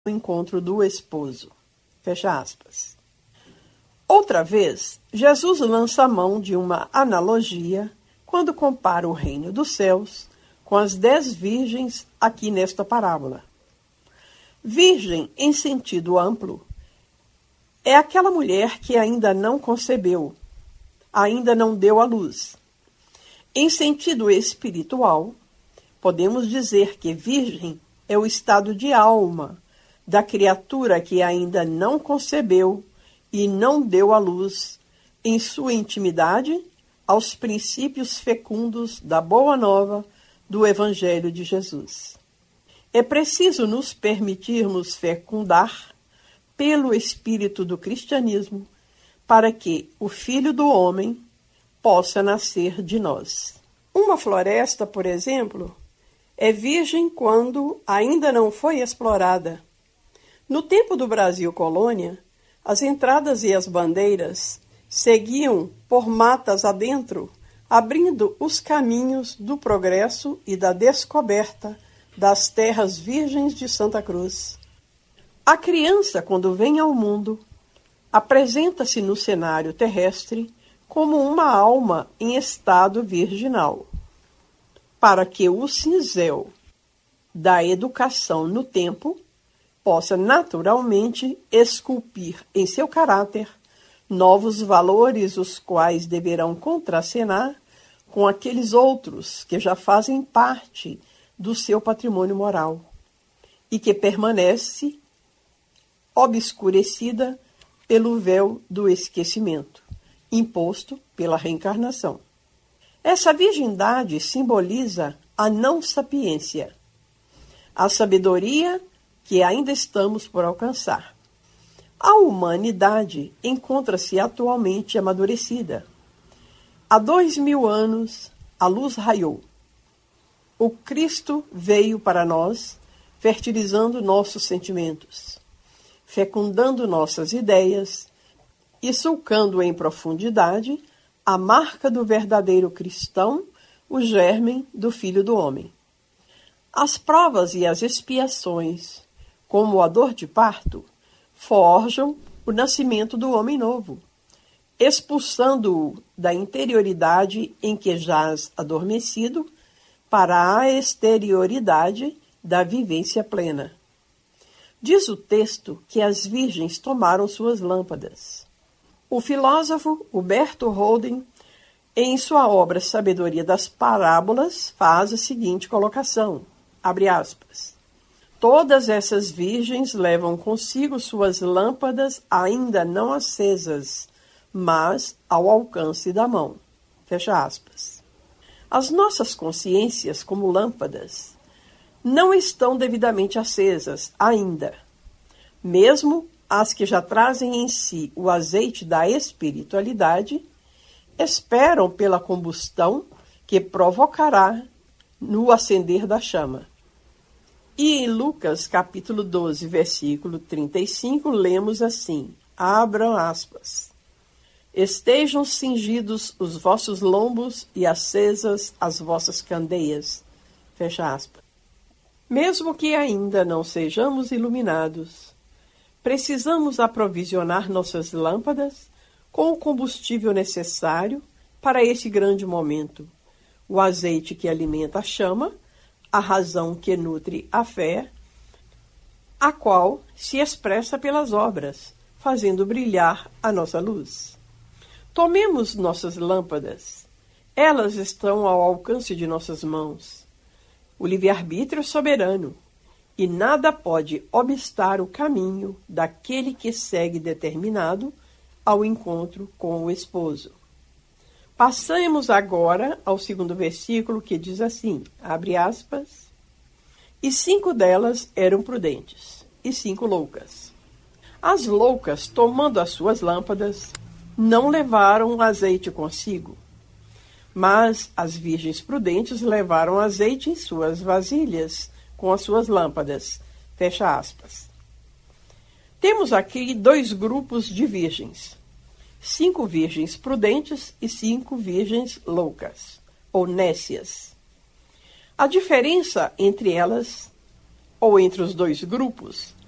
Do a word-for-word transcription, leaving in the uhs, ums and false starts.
o encontro do esposo. Fecha aspas. Outra vez, Jesus lança a mão de uma analogia quando compara o reino dos céus com as dez virgens aqui nesta parábola. Virgem, em sentido amplo, é aquela mulher que ainda não concebeu, ainda não deu à luz. Em sentido espiritual, podemos dizer que virgem é o estado de alma da criatura que ainda não concebeu e não deu à luz, em sua intimidade, aos princípios fecundos da Boa Nova do Evangelho de Jesus. É preciso nos permitirmos fecundar pelo Espírito do cristianismo para que o Filho do Homem possa nascer de nós. Uma floresta, por exemplo, é virgem quando ainda não foi explorada. No tempo do Brasil colônia, as entradas e as bandeiras seguiam por matas adentro, abrindo os caminhos do progresso e da descoberta das terras virgens de Santa Cruz. A criança, quando vem ao mundo, apresenta-se no cenário terrestre como uma alma em estado virginal, para que o cinzel da educação no tempo possa naturalmente esculpir em seu caráter novos valores, os quais deverão contracenar com aqueles outros que já fazem parte do seu patrimônio moral e que permanece obscurecida pelo véu do esquecimento, imposto pela reencarnação. Essa virgindade simboliza a não sapiência, a sabedoria que ainda estamos por alcançar. A humanidade encontra-se atualmente amadurecida. Há dois mil anos, a luz raiou. O Cristo veio para nós, fertilizando nossos sentimentos, fecundando nossas ideias e sulcando em profundidade a marca do verdadeiro cristão, o germe do Filho do Homem. As provas e as expiações, como a dor de parto, forjam o nascimento do homem novo, expulsando-o da interioridade em que jaz adormecido para a exterioridade da vivência plena. Diz o texto que as virgens tomaram suas lâmpadas. O filósofo Huberto Holden, em sua obra Sabedoria das Parábolas, faz a seguinte colocação, abre aspas, todas essas virgens levam consigo suas lâmpadas ainda não acesas, mas ao alcance da mão. Fecha aspas. As nossas consciências, como lâmpadas, não estão devidamente acesas ainda. Mesmo as que já trazem em si o azeite da espiritualidade, esperam pela combustão que provocará no acender da chama. E em Lucas, capítulo doze, versículo trinta e cinco, lemos assim, abram aspas, estejam cingidos os vossos lombos e acesas as vossas candeias, fecha aspas. Mesmo que ainda não sejamos iluminados, precisamos aprovisionar nossas lâmpadas com o combustível necessário para esse grande momento, o azeite que alimenta a chama, a razão que nutre a fé, a qual se expressa pelas obras, fazendo brilhar a nossa luz. Tomemos nossas lâmpadas, elas estão ao alcance de nossas mãos. O livre-arbítrio é soberano, e nada pode obstar o caminho daquele que segue determinado ao encontro com o esposo. Passemos agora ao segundo versículo, que diz assim, abre aspas, e cinco delas eram prudentes, e cinco loucas. As loucas, tomando as suas lâmpadas, não levaram azeite consigo, mas as virgens prudentes levaram azeite em suas vasilhas, com as suas lâmpadas. Fecha aspas. Temos aqui dois grupos de virgens. Cinco virgens prudentes e cinco virgens loucas, ou nécias. A diferença entre elas, ou entre os dois grupos,